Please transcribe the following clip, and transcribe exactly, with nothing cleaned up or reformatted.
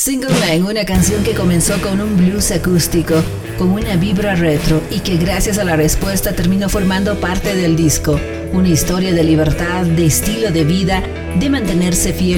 Single Man, una canción que comenzó con un blues acústico, con una vibra retro y que gracias a la respuesta terminó formando parte del disco. Una historia de libertad, de estilo de vida, de mantenerse fiel